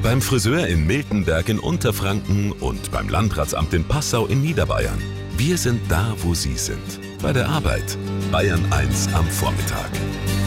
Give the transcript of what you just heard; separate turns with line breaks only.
Beim Friseur in Miltenberg in Unterfranken und beim Landratsamt in Passau in Niederbayern. Wir sind da, wo Sie sind. Bei der Arbeit. Bayern 1 am Vormittag.